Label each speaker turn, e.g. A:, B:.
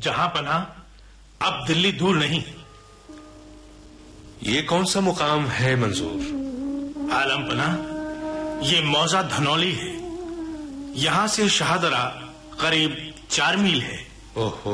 A: जहां पना अब दिल्ली दूर नहीं।
B: ये कौन सा मुकाम है मंजूर?
A: आलम पना, ये मौजा धनौली है। यहां से शाहदरा करीब 4 मील है।
B: ओहो,